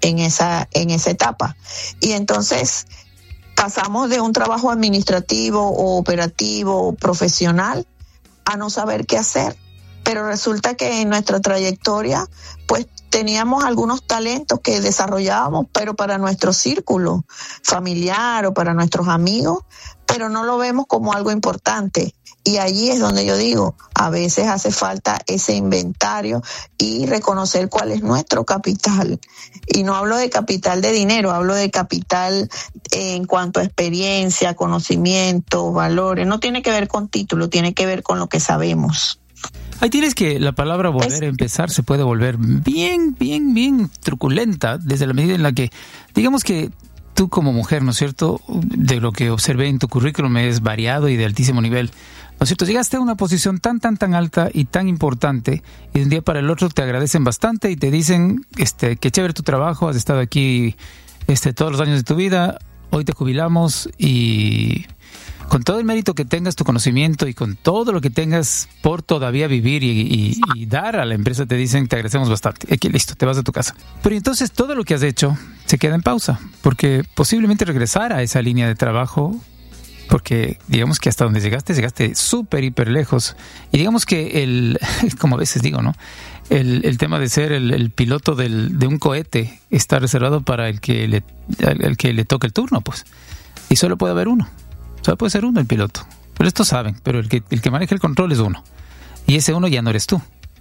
en esa etapa. Y entonces pasamos de un trabajo administrativo o operativo o profesional a no saber qué hacer. Pero resulta que en nuestra trayectoria, pues teníamos algunos talentos que desarrollábamos, pero para nuestro círculo familiar o para nuestros amigos, pero no lo vemos como algo importante. Y allí es donde yo digo, a veces hace falta ese inventario y reconocer cuál es nuestro capital. Y no hablo de capital de dinero, hablo de capital en cuanto a experiencia, conocimiento, valores. No tiene que ver con título, tiene que ver con lo que sabemos. Ahí tienes que la palabra volver a empezar se puede volver bien truculenta desde la medida en la que, digamos que tú como mujer, ¿no es cierto?, de lo que observé en tu currículum es variado y de altísimo nivel, ¿no es cierto?, llegaste a una posición tan alta y tan importante y de un día para el otro te agradecen bastante y te dicen, qué chévere tu trabajo, has estado aquí todos los años de tu vida, hoy te jubilamos y con todo el mérito que tengas, tu conocimiento y con todo lo que tengas por todavía vivir y dar a la empresa, te dicen, te agradecemos bastante. Aquí, listo, te vas a tu casa. Pero entonces todo lo que has hecho se queda en pausa, porque posiblemente regresar a esa línea de trabajo, porque digamos que hasta donde llegaste súper, hiper lejos. Y digamos que como a veces digo, ¿no?, el tema de ser el piloto de un cohete está reservado para el que le toque el turno, pues. Y solo puede haber uno. Solo puede ser uno el piloto. Pero estos saben, pero el que maneja el control es uno. Y ese uno ya no eres tú.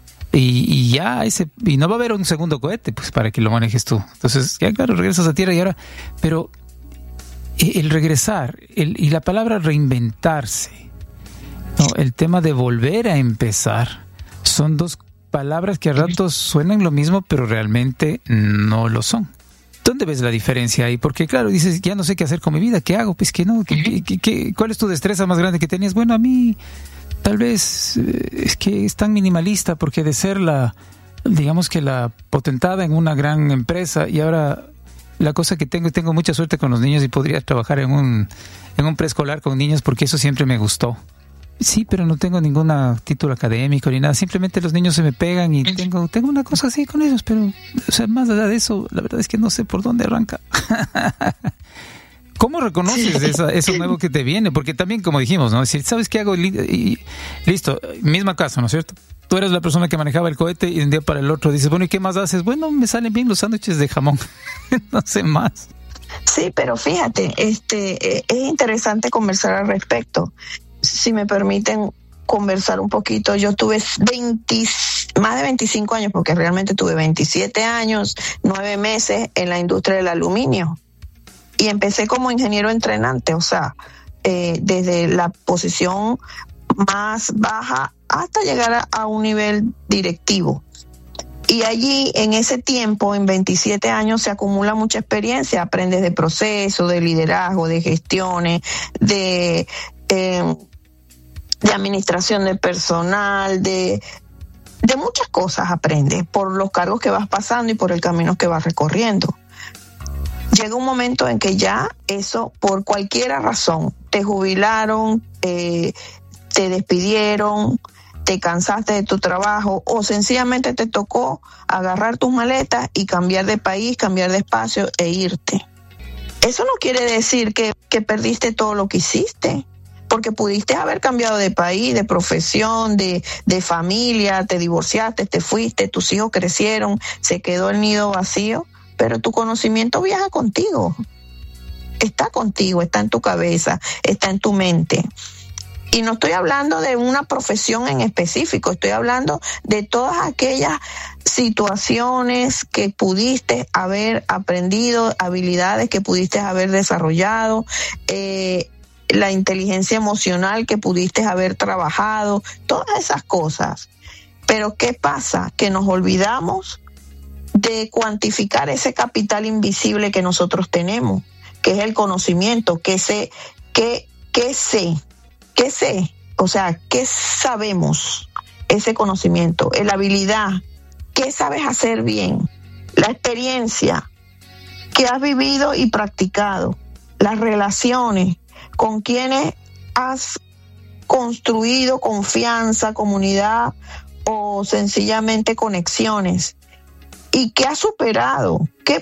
Y no va a haber un segundo cohete, pues, para que lo manejes tú. Entonces, ya claro, regresas a tierra y ahora... Pero el regresar, y la palabra reinventarse, ¿no?, el tema de volver a empezar, son dos palabras que a ratos suenan lo mismo, pero realmente no lo son. ¿Dónde ves la diferencia ahí? Porque claro, dices, ya no sé qué hacer con mi vida, ¿qué hago? Pues que no, ¿cuál es tu destreza más grande que tenías? Bueno, a mí tal vez es que es tan minimalista, porque de ser digamos que la potentada en una gran empresa, y ahora la cosa que tengo mucha suerte con los niños y podría trabajar en un preescolar con niños porque eso siempre me gustó. Sí, pero no tengo ningún título académico ni nada. Simplemente los niños se me pegan y tengo una cosa así con ellos, pero o sea, más allá de eso, la verdad es que no sé por dónde arranca. ¿Cómo reconoces eso nuevo que te viene? Porque también, como dijimos, ¿no? Si sabes qué hago y listo, misma caso, ¿no es cierto? Tú eres la persona que manejaba el cohete y de un día para el otro dices, bueno, ¿y qué más haces? Bueno, me salen bien los sándwiches de jamón. No sé más. Sí, pero fíjate, es interesante conversar al respecto. Si me permiten conversar un poquito, yo tuve más de 25 años, porque realmente tuve 27 años, 9 meses en la industria del aluminio. Y empecé como ingeniero entrenante, o sea, desde la posición más baja hasta llegar a un nivel directivo. Y allí, en ese tiempo, en 27 años, se acumula mucha experiencia. Aprendes de procesos, de liderazgo, de gestiones, de administración de personal, de muchas cosas aprendes por los cargos que vas pasando y por el camino que vas recorriendo. Llega un momento en que ya eso, por cualquier razón, te jubilaron, te despidieron, te cansaste de tu trabajo o sencillamente te tocó agarrar tus maletas y cambiar de país, cambiar de espacio e irte. Eso no quiere decir que perdiste todo lo que hiciste, porque pudiste haber cambiado de país, de profesión, de familia, te divorciaste, te fuiste, tus hijos crecieron, se quedó el nido vacío, pero tu conocimiento viaja contigo, está en tu cabeza, está en tu mente. Y no estoy hablando de una profesión en específico, estoy hablando de todas aquellas situaciones que pudiste haber aprendido, habilidades que pudiste haber desarrollado, la inteligencia emocional que pudiste haber trabajado, todas esas cosas. Pero ¿qué pasa? Que nos olvidamos de cuantificar ese capital invisible que nosotros tenemos, que es el conocimiento, ¿qué sé? O sea, ¿qué sabemos? Ese conocimiento, la habilidad, ¿qué sabes hacer bien? La experiencia que has vivido y practicado, las relaciones, con quienes has construido confianza, comunidad o sencillamente conexiones. ¿Y qué has superado? ¿Qué